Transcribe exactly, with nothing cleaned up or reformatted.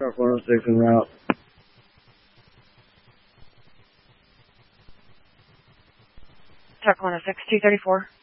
Truck one oh six en route. Truck one oh six, two thirty-four.